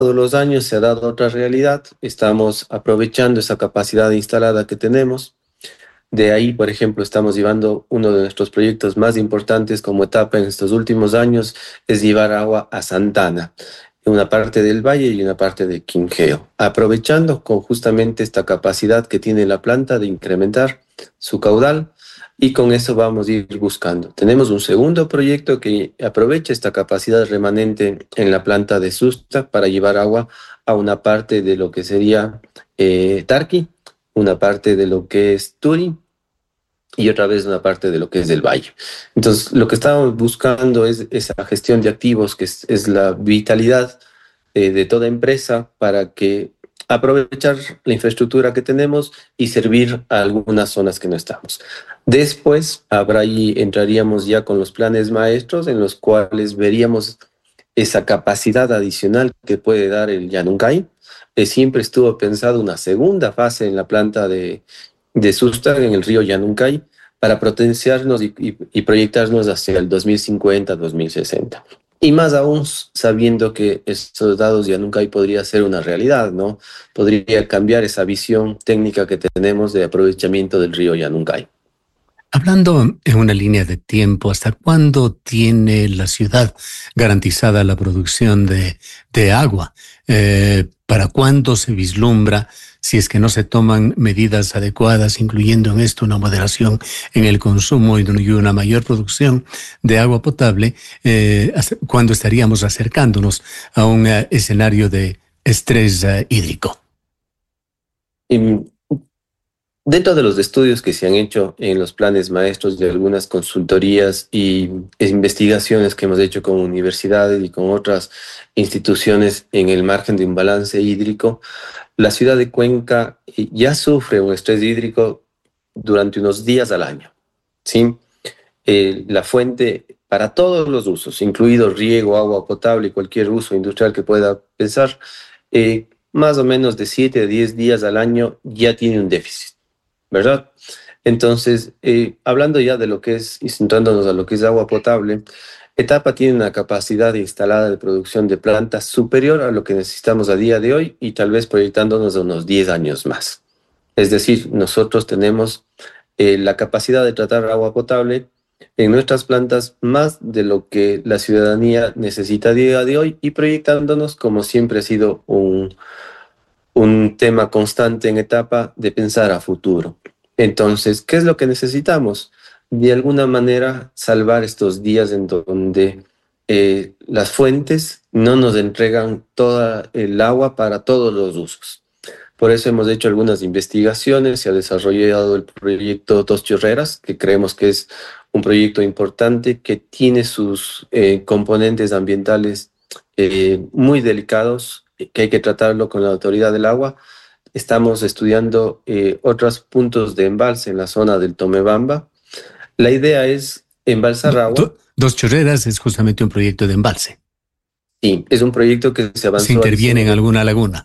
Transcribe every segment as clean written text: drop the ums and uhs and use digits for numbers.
los años se ha dado otra realidad. Estamos aprovechando esa capacidad instalada que tenemos. De ahí, por ejemplo, estamos llevando uno de nuestros proyectos más importantes como etapa en estos últimos años, es llevar agua a Santana, una parte del valle y una parte de Quinqueo, aprovechando con justamente esta capacidad que tiene la planta de incrementar su caudal, y con eso vamos a ir buscando. Tenemos un segundo proyecto que aprovecha esta capacidad remanente en la planta de Susta para llevar agua a una parte de lo que sería Tarqui, una parte de lo que es Turi y otra vez una parte de lo que es del valle. Entonces, lo que estamos buscando es esa gestión de activos, que es la vitalidad de toda empresa, para que aprovechar la infraestructura que tenemos y servir a algunas zonas que no estamos. Después, habrá ahí, entraríamos ya con los planes maestros en los cuales veríamos esa capacidad adicional que puede dar el Yanuncay. Siempre estuvo pensado una segunda fase en la planta de Susta, en el río Yanuncay, para potenciarnos y proyectarnos hacia el 2050, 2060. Y más aún sabiendo que estos dados Yanuncay podría ser una realidad, ¿no? Podría cambiar esa visión técnica que tenemos de aprovechamiento del río Yanuncay. Hablando en una línea de tiempo, ¿hasta cuándo tiene la ciudad garantizada la producción de agua? ¿Para cuándo se vislumbra, si es que no se toman medidas adecuadas, incluyendo en esto una moderación en el consumo y una mayor producción de agua potable, cuándo estaríamos acercándonos a un escenario de estrés hídrico? Dentro de los estudios que se han hecho en los planes maestros de algunas consultorías y investigaciones que hemos hecho con universidades y con otras instituciones en el margen de un balance hídrico, la ciudad de Cuenca ya sufre un estrés hídrico durante unos días al año, ¿sí? La fuente para todos los usos, incluido riego, agua potable y cualquier uso industrial que pueda pensar, más o menos de 7 a 10 días al año ya tiene un déficit, ¿verdad? Entonces, hablando ya de lo que es, y centrándonos a lo que es agua potable, Etapa tiene una capacidad instalada de producción de plantas superior a lo que necesitamos a día de hoy y tal vez proyectándonos a unos 10 años más. Es decir, nosotros tenemos la capacidad de tratar agua potable en nuestras plantas más de lo que la ciudadanía necesita a día de hoy, y proyectándonos, como siempre ha sido un tema constante en Etapa, de pensar a futuro. Entonces, ¿qué es lo que necesitamos? De alguna manera, salvar estos días en donde las fuentes no nos entregan toda el agua para todos los usos. Por eso hemos hecho algunas investigaciones, se ha desarrollado el proyecto Dos Chorreras, que creemos que es un proyecto importante que tiene sus componentes ambientales muy delicados, que hay que tratarlo con la autoridad del agua. Estamos estudiando otros puntos de embalse en la zona del Tomebamba. La idea es embalsar agua. Dos Chorreras es justamente un proyecto de embalse. Sí, es un proyecto que se avanzó. ¿Se interviene en alguna laguna?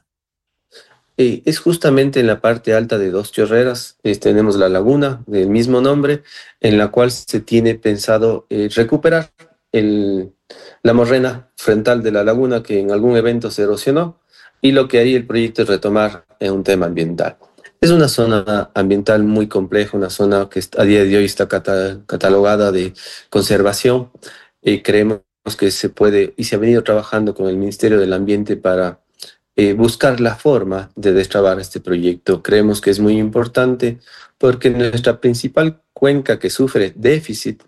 Es justamente en la parte alta de Dos Chorreras. Tenemos la laguna del mismo nombre, en la cual se tiene pensado recuperar la morrena frontal de la laguna que en algún evento se erosionó, y lo que ahí el proyecto es retomar en un tema ambiental. Es una zona ambiental muy compleja, una zona que a día de hoy está catalogada de conservación. Creemos que se puede, y se ha venido trabajando con el Ministerio del Ambiente para buscar la forma de destrabar este proyecto. Creemos que es muy importante porque nuestra principal cuenca que sufre déficit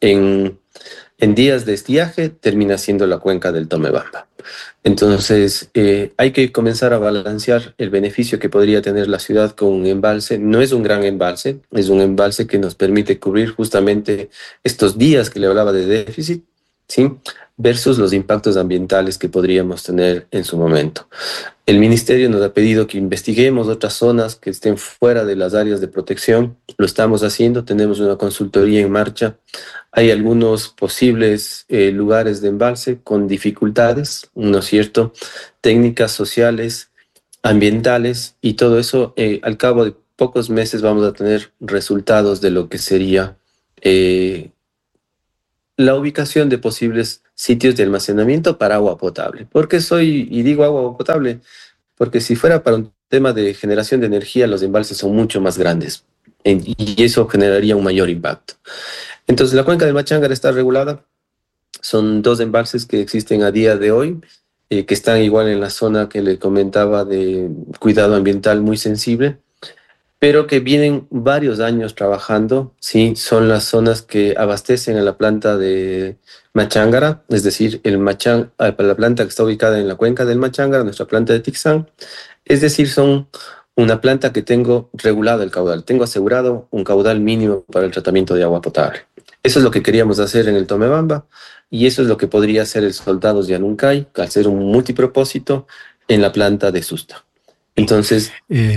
en días de estiaje termina siendo la cuenca del Tomebamba. Entonces, hay que comenzar a balancear el beneficio que podría tener la ciudad con un embalse. No es un gran embalse, es un embalse que nos permite cubrir justamente estos días que le hablaba de déficit, ¿sí? Versus los impactos ambientales que podríamos tener en su momento. El ministerio nos ha pedido que investiguemos otras zonas que estén fuera de las áreas de protección. Lo estamos haciendo, tenemos una consultoría en marcha. Hay algunos posibles lugares de embalse con dificultades, ¿no es cierto? Técnicas sociales, ambientales, y todo eso al cabo de pocos meses vamos a tener resultados de lo que sería la ubicación de posibles sitios de almacenamiento para agua potable. ¿Por qué y digo agua potable? Porque si fuera para un tema de generación de energía, los embalses son mucho más grandes y eso generaría un mayor impacto. Entonces, la cuenca del Machángara está regulada. Son dos embalses que existen a día de hoy, que están igual en la zona que le comentaba de cuidado ambiental muy sensible, pero que vienen varios años trabajando, ¿sí? Son las zonas que abastecen a la planta de Machángara, es decir, la planta que está ubicada en la cuenca del Machángara, nuestra planta de Tixán, es decir, son una planta que tengo regulado el caudal, tengo asegurado un caudal mínimo para el tratamiento de agua potable. Eso es lo que queríamos hacer en el Tomebamba y eso es lo que podría hacer el Soldados de Anuncay al ser un multipropósito en la planta de Susta. Entonces,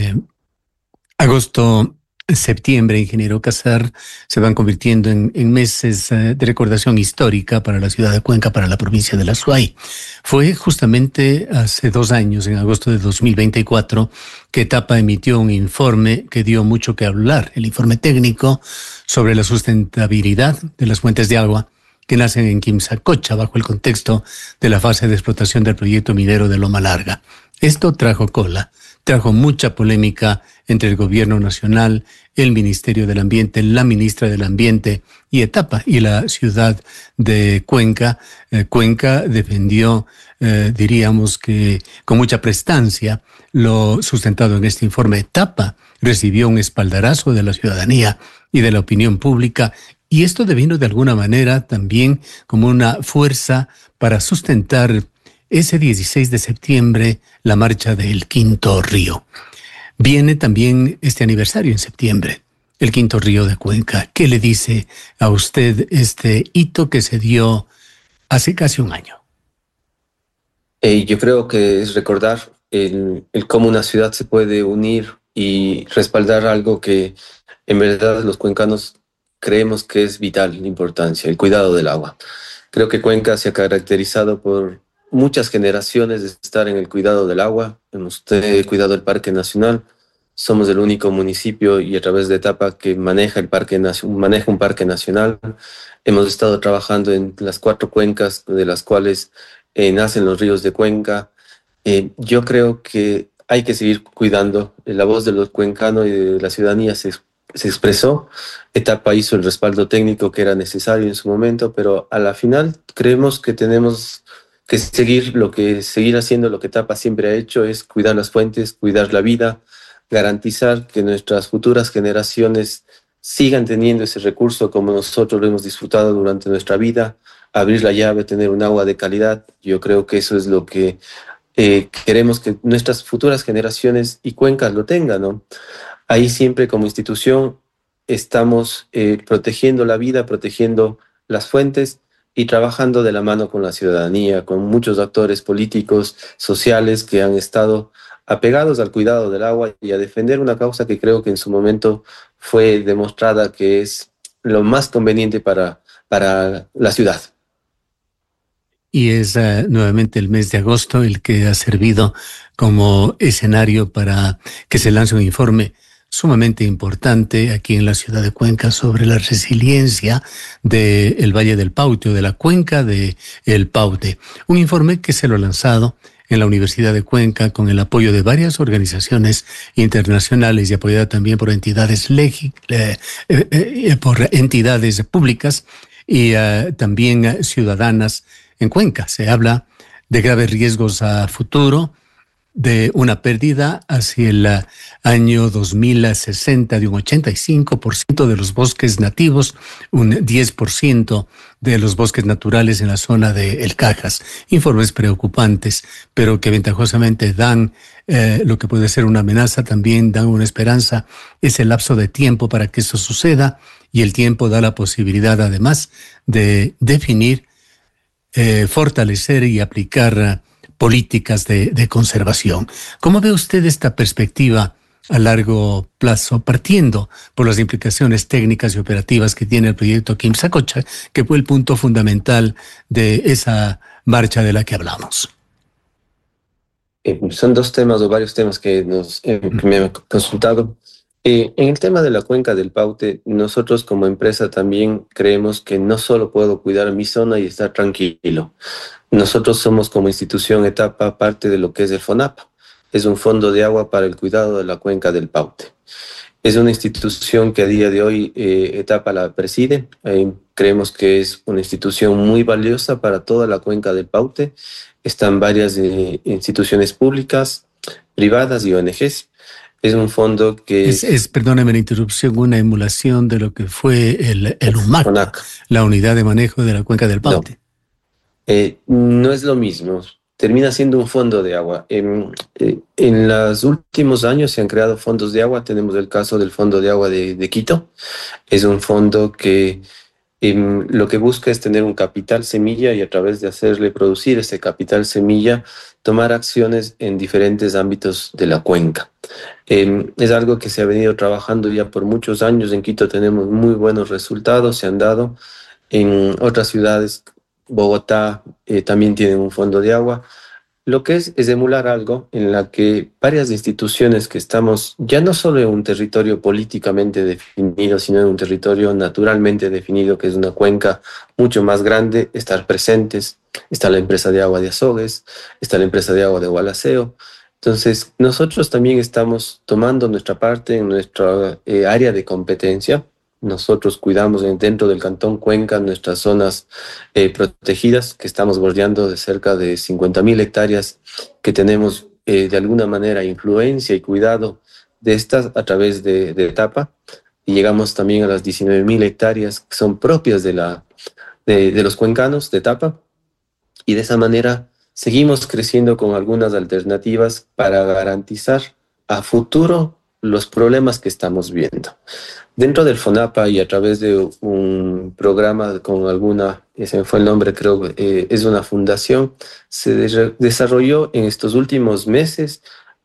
agosto, septiembre, ingeniero Casar, se van convirtiendo en meses de recordación histórica para la ciudad de Cuenca, para la provincia de La Suay. Fue justamente hace 2 años, en agosto de 2024, que Etapa emitió un informe que dio mucho que hablar, el informe técnico sobre la sustentabilidad de las fuentes de agua que nacen en Quimsacocha bajo el contexto de la fase de explotación del proyecto minero de Loma Larga. Esto trajo cola, trajo mucha polémica entre el gobierno nacional, el Ministerio del Ambiente, la ministra del Ambiente y Etapa y la ciudad de Cuenca. Cuenca defendió, diríamos que con mucha prestancia, lo sustentado en este informe. Etapa recibió un espaldarazo de la ciudadanía y de la opinión pública, y esto devino de alguna manera también como una fuerza para sustentar ese 16 de septiembre la marcha del Quinto Río. Viene también este aniversario en septiembre, el Quinto Río de Cuenca. ¿Qué le dice a usted este hito que se dio hace casi un año? Yo creo que es recordar el cómo una ciudad se puede unir y respaldar algo que en verdad los cuencanos creemos que es vital, la importancia, el cuidado del agua. Creo que Cuenca se ha caracterizado por muchas generaciones de estar en el cuidado del agua. Hemos cuidado el Parque Nacional. Somos el único municipio y a través de Etapa que maneja un parque nacional. Hemos estado trabajando en las 4 cuencas de las cuales nacen los ríos de Cuenca. Yo creo que hay que seguir cuidando. La voz de los cuencanos y de la ciudadanía se expresó. Etapa hizo el respaldo técnico que era necesario en su momento, pero a la final creemos que tenemos que seguir haciendo lo que Etapa siempre ha hecho, es cuidar las fuentes, cuidar la vida, garantizar que nuestras futuras generaciones sigan teniendo ese recurso como nosotros lo hemos disfrutado durante nuestra vida, abrir la llave, tener un agua de calidad. Yo creo que eso es lo que queremos que nuestras futuras generaciones y cuencas lo tengan, ¿no? Ahí siempre como institución estamos protegiendo la vida, protegiendo las fuentes y trabajando de la mano con la ciudadanía, con muchos actores políticos, sociales que han estado apegados al cuidado del agua y a defender una causa que creo que en su momento fue demostrada que es lo más conveniente para la ciudad. Y es nuevamente el mes de agosto el que ha servido como escenario para que se lance un informe sumamente importante aquí en la ciudad de Cuenca sobre la resiliencia del Valle del Paute o de la cuenca del Paute. Un informe que se lo ha lanzado en la Universidad de Cuenca con el apoyo de varias organizaciones internacionales y apoyada también por entidades por entidades públicas y también ciudadanas en Cuenca. Se habla de graves riesgos a futuro, de una pérdida hacia el año 2060 de un 85% de los bosques nativos, un 10% de los bosques naturales en la zona de El Cajas. Informes preocupantes, pero que ventajosamente dan lo que puede ser una amenaza, también dan una esperanza. Es el lapso de tiempo para que eso suceda y el tiempo da la posibilidad además de definir, fortalecer y aplicar políticas de conservación. ¿Cómo ve usted esta perspectiva a largo plazo, partiendo por las implicaciones técnicas y operativas que tiene el proyecto Quimsacocha, que fue el punto fundamental de esa marcha de la que hablamos? Son 2 temas o varios temas que me han consultado. En el tema de la cuenca del Paute, nosotros como empresa también creemos que no solo puedo cuidar mi zona y estar tranquilo. Nosotros somos como institución Etapa parte de lo que es el FONAPA. Es un fondo de agua para el cuidado de la cuenca del Paute. Es una institución que a día de hoy Etapa la preside. Creemos que es una institución muy valiosa para toda la cuenca del Paute. Están varias instituciones públicas, privadas y ONGs. Es un fondo que es Perdóneme la interrupción, una emulación de lo que fue el UMACA, FONAC. la unidad de manejo de la cuenca del No, Paute. no es lo mismo. Termina siendo un fondo de agua. En los últimos años se han creado fondos de agua. Tenemos el caso del Fondo de Agua de Quito. Es un fondo que lo que busca es tener un capital semilla y a través de hacerle producir ese capital semilla, tomar acciones en diferentes ámbitos de la cuenca. Es algo que se ha venido trabajando ya por muchos años. En Quito tenemos muy buenos resultados, se han dado. En otras ciudades, Bogotá, también tienen un fondo de agua. Lo que es emular algo en la que varias instituciones que estamos ya no solo en un territorio políticamente definido, sino en un territorio naturalmente definido, que es una cuenca mucho más grande, estar presentes. Está la empresa de agua de Azogues, está la empresa de agua de Gualaceo. Entonces, nosotros también estamos tomando nuestra parte en nuestra área de competencia. Nosotros cuidamos dentro del Cantón Cuenca nuestras zonas protegidas, que estamos bordeando de cerca de 50.000 hectáreas, que tenemos de alguna manera influencia y cuidado de estas a través de Etapa, y llegamos también a las 19.000 hectáreas que son propias de los cuencanos de Etapa, y de esa manera seguimos creciendo con algunas alternativas para garantizar a futuro los problemas que estamos viendo. Dentro del FONAPA y a través de un programa con alguna, ese fue el nombre, creo, es una fundación, se desarrolló en estos últimos meses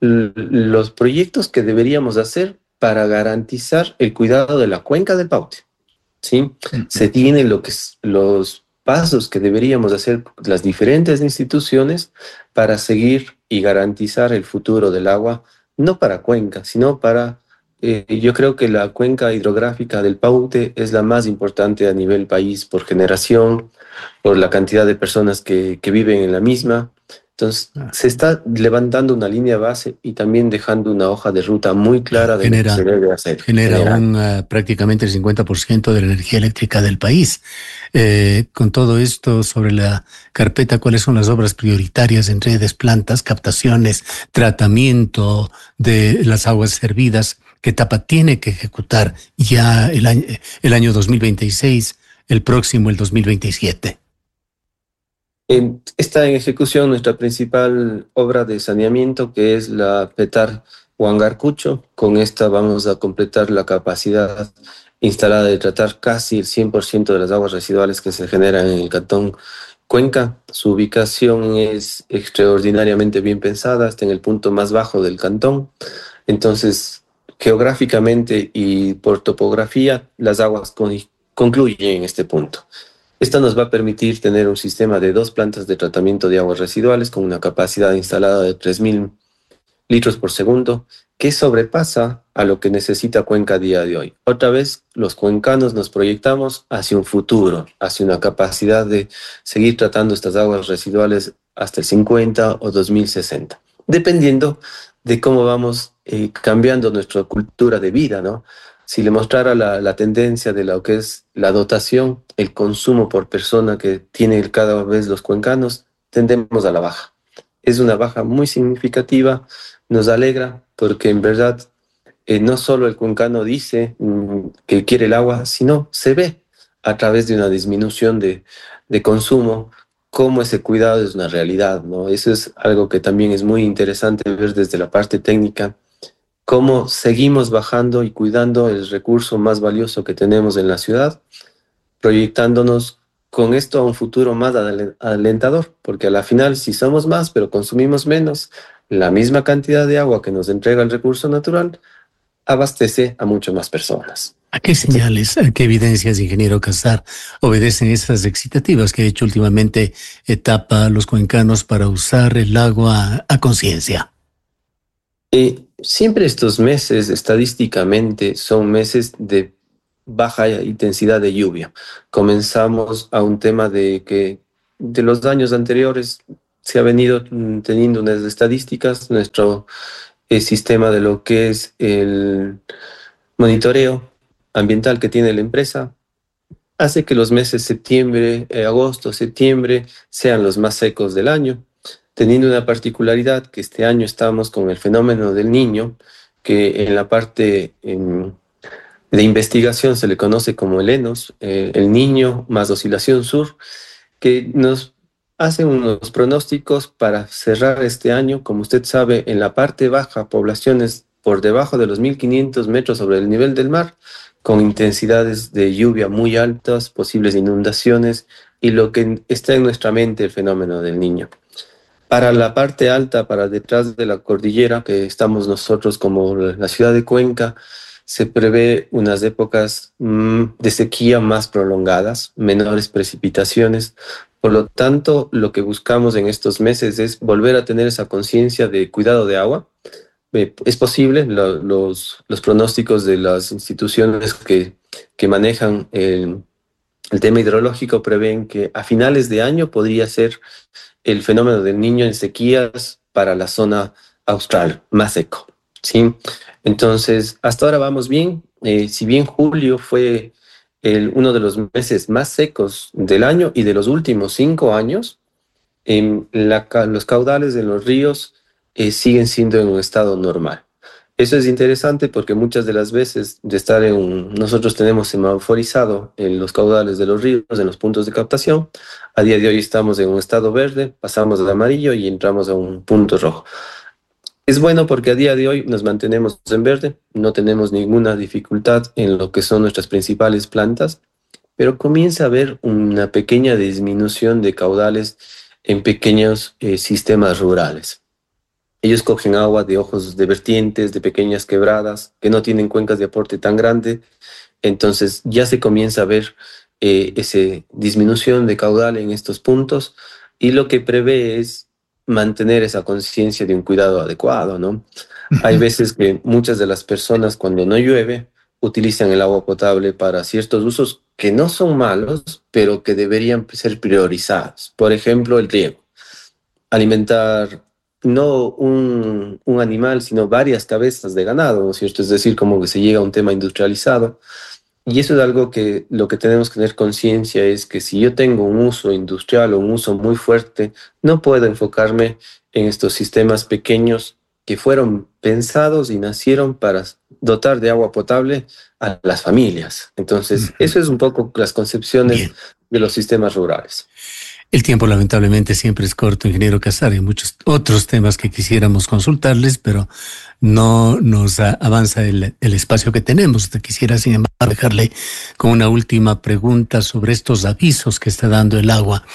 los proyectos que deberíamos hacer para garantizar el cuidado de la cuenca del Paute. ¿Sí? Se tienen los pasos que deberíamos hacer las diferentes instituciones para seguir y garantizar el futuro del agua, no para Cuenca, sino para yo creo que la cuenca hidrográfica del Paute es la más importante a nivel país por generación, por la cantidad de personas que viven en la misma. Entonces, se está levantando una línea base y también dejando una hoja de ruta muy clara de lo que se debe hacer. Genera prácticamente el 50% de la energía eléctrica del país. Con todo esto sobre la carpeta, ¿cuáles son las obras prioritarias en redes, plantas, captaciones, tratamiento de las aguas servidas que Etapa tiene que ejecutar ya el año 2026, el próximo, el 2027? Está en ejecución nuestra principal obra de saneamiento, que es la Petar Huangarcucho. Con esta vamos a completar la capacidad instalada de tratar casi el 100% de las aguas residuales que se generan en el cantón Cuenca. Su ubicación es extraordinariamente bien pensada, está en el punto más bajo del cantón. Entonces, geográficamente y por topografía, las aguas concluyen en este punto. Esto nos va a permitir tener un sistema de 2 plantas de tratamiento de aguas residuales con una capacidad instalada de 3.000 litros por segundo, que sobrepasa a lo que necesita Cuenca a día de hoy. Otra vez, los cuencanos nos proyectamos hacia un futuro, hacia una capacidad de seguir tratando estas aguas residuales hasta el 50 o 2060, dependiendo de cómo vamos cambiando nuestra cultura de vida, ¿no? Si le mostrara la tendencia de lo que es la dotación, el consumo por persona que tienen cada vez los cuencanos, tendemos a la baja. Es una baja muy significativa, nos alegra porque en verdad no solo el cuencano dice que quiere el agua, sino se ve a través de una disminución de consumo cómo ese cuidado es una realidad, ¿no? Eso es algo que también es muy interesante ver desde la parte técnica, cómo seguimos bajando y cuidando el recurso más valioso que tenemos en la ciudad, proyectándonos con esto a un futuro más alentador, porque a la final, si somos más, pero consumimos menos, la misma cantidad de agua que nos entrega el recurso natural abastece a muchas más personas. ¿A qué señales, a qué evidencias, ingeniero Casar, obedecen esas excitativas que ha hecho últimamente Etapa los cuencanos para usar el agua a conciencia? Siempre estos meses estadísticamente son meses de baja intensidad de lluvia. Comenzamos a un tema de que de los años anteriores se ha venido teniendo unas estadísticas, nuestro sistema de lo que es el monitoreo ambiental que tiene la empresa hace que los meses septiembre, agosto, septiembre sean los más secos del año, teniendo una particularidad que este año estamos con el fenómeno del Niño, que en la parte de investigación se le conoce como el ENOS, el Niño más oscilación sur, que nos hace unos pronósticos para cerrar este año. Como usted sabe, en la parte baja, poblaciones por debajo de los 1500 metros sobre el nivel del mar, con intensidades de lluvia muy altas, posibles inundaciones y lo que está en nuestra mente, el fenómeno del Niño. Para la parte alta, para detrás de la cordillera, que estamos nosotros como la ciudad de Cuenca, se prevé unas épocas de sequía más prolongadas, menores precipitaciones. Por lo tanto, lo que buscamos en estos meses es volver a tener esa conciencia de cuidado de agua. Es posible, los pronósticos de las instituciones que manejan el tema hidrológico prevén que a finales de año podría ser el fenómeno del Niño en sequías para la zona austral, más seco, ¿sí? Entonces, hasta ahora vamos bien. Si bien julio fue uno de los meses más secos del año y de los últimos 5 años, los caudales de los ríos siguen siendo en un estado normal. Eso es interesante porque muchas de las veces de estar nosotros tenemos semaforizado en los caudales de los ríos, en los puntos de captación. A día de hoy estamos en un estado verde, pasamos al amarillo y entramos a un punto rojo. Es bueno porque a día de hoy nos mantenemos en verde, no tenemos ninguna dificultad en lo que son nuestras principales plantas, pero comienza a haber una pequeña disminución de caudales en pequeños sistemas rurales. Ellos cogen agua de ojos de vertientes, de pequeñas quebradas, que no tienen cuencas de aporte tan grande. Entonces ya se comienza a ver esa disminución de caudal en estos puntos y lo que prevé es mantener esa conciencia de un cuidado adecuado, ¿no? Hay veces que muchas de las personas cuando no llueve utilizan el agua potable para ciertos usos que no son malos, pero que deberían ser priorizados. Por ejemplo, el riego. Alimentar no un animal, sino varias cabezas de ganado, ¿no es cierto? Es decir, como que se llega a un tema industrializado. Y eso es algo que lo que tenemos que tener conciencia es que si yo tengo un uso industrial o un uso muy fuerte, no puedo enfocarme en estos sistemas pequeños que fueron pensados y nacieron para dotar de agua potable a las familias. Entonces, eso es un poco las concepciones Bien. de los sistemas rurales. El tiempo lamentablemente siempre es corto, ingeniero Casario. Hay muchos otros temas que quisiéramos consultarles, pero no nos avanza el espacio que tenemos. Te quisiera, sin embargo, dejarle con una última pregunta sobre estos avisos que está dando el agua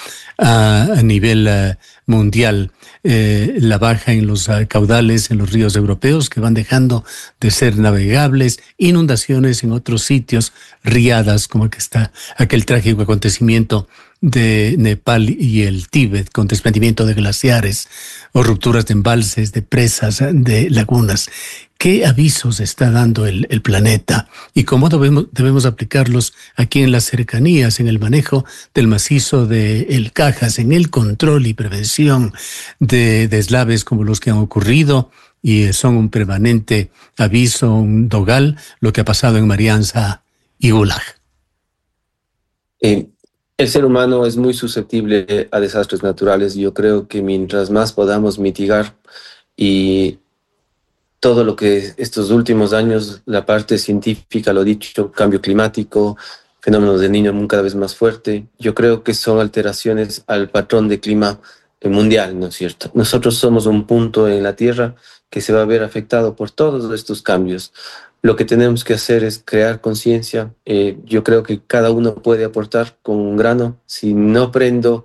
a nivel mundial. La baja en los caudales en los ríos europeos que van dejando de ser navegables, inundaciones en otros sitios, riadas como que está aquel trágico acontecimiento de Nepal y el Tíbet, con desprendimiento de glaciares o rupturas de embalses, de presas, de lagunas. ¿Qué avisos está dando el planeta y cómo debemos aplicarlos aquí en las cercanías, en el manejo del macizo de El Cajas, en el control y prevención de deslaves como los que han ocurrido y son un permanente aviso, un dogal, lo que ha pasado en Marianza y Gulag? Eh, el ser humano es muy susceptible a desastres naturales y yo creo que mientras más podamos mitigar y todo lo que estos últimos años la parte científica lo ha dicho, cambio climático, fenómenos del Niño cada vez más fuerte, yo creo que son alteraciones al patrón de clima mundial, ¿no es cierto? Nosotros somos un punto en la Tierra que se va a ver afectado por todos estos cambios. Lo que tenemos que hacer es crear conciencia. Yo creo que cada uno puede aportar con un grano. Si no prendo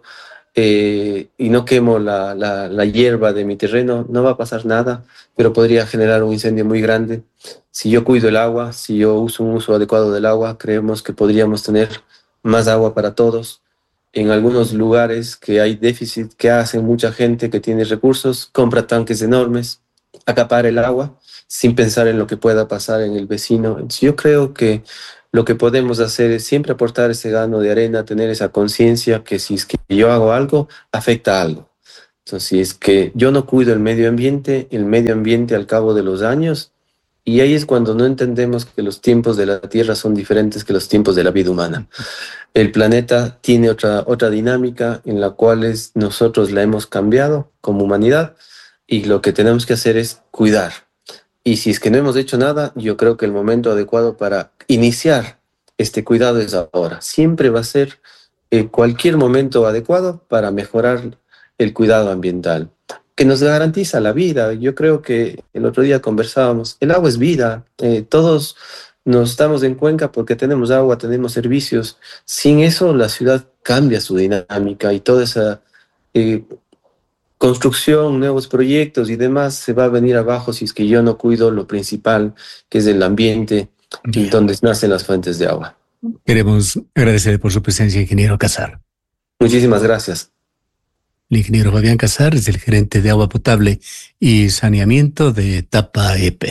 y no quemo la hierba de mi terreno, no va a pasar nada, pero podría generar un incendio muy grande. Si yo cuido el agua, si yo uso un uso adecuado del agua, creemos que podríamos tener más agua para todos. En algunos lugares que hay déficit, que hacen mucha gente que tiene recursos, compra tanques enormes acapara el agua sin pensar en lo que pueda pasar en el vecino. Entonces, yo creo que lo que podemos hacer es siempre aportar ese grano de arena, tener esa conciencia que si es que yo hago algo, afecta a algo. Entonces, si es que yo no cuido el medio ambiente al cabo de los años, y ahí es cuando no entendemos que los tiempos de la Tierra son diferentes que los tiempos de la vida humana. El planeta tiene otra dinámica en la cual nosotros la hemos cambiado como humanidad, y lo que tenemos que hacer es cuidar. Y si es que no hemos hecho nada, yo creo que el momento adecuado para iniciar este cuidado es ahora. Siempre va a ser cualquier momento adecuado para mejorar el cuidado ambiental, que nos garantiza la vida. Yo creo que el otro día conversábamos, el agua es vida. Todos nos estamos en Cuenca porque tenemos agua, tenemos servicios. Sin eso la ciudad cambia su dinámica y toda esa construcción, nuevos proyectos y demás se va a venir abajo si es que yo no cuido lo principal, que es el ambiente y donde nacen las fuentes de agua. Queremos agradecerle por su presencia, ingeniero Casar. Muchísimas gracias. El ingeniero Fabián Casar es el gerente de agua potable y saneamiento de Etapa EP.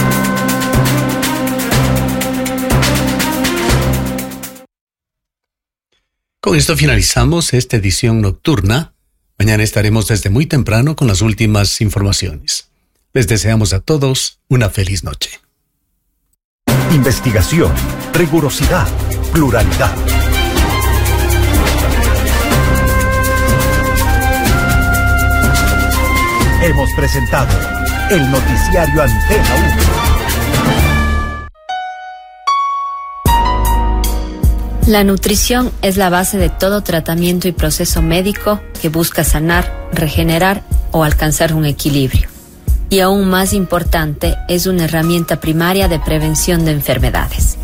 Con esto finalizamos esta edición nocturna. Mañana estaremos desde muy temprano con las últimas informaciones. Les deseamos a todos una feliz noche. Investigación, rigurosidad, pluralidad. Hemos presentado el noticiario Antena 1. La nutrición es la base de todo tratamiento y proceso médico que busca sanar, regenerar o alcanzar un equilibrio. Y aún más importante, es una herramienta primaria de prevención de enfermedades.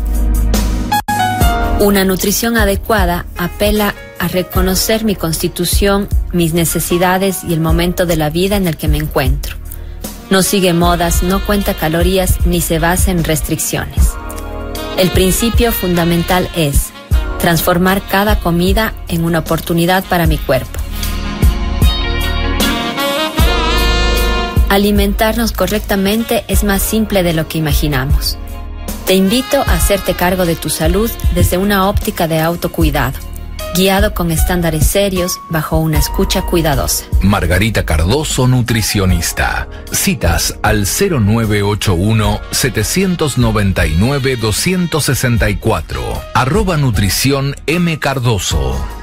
Una nutrición adecuada apela a reconocer mi constitución, mis necesidades y el momento de la vida en el que me encuentro. No sigue modas, no cuenta calorías ni se basa en restricciones. El principio fundamental es transformar cada comida en una oportunidad para mi cuerpo. Alimentarnos correctamente es más simple de lo que imaginamos. Te invito a hacerte cargo de tu salud desde una óptica de autocuidado, guiado con estándares serios bajo una escucha cuidadosa. Margarita Cardoso, nutricionista. Citas al 0981-799-264. @nutrición M. Cardoso.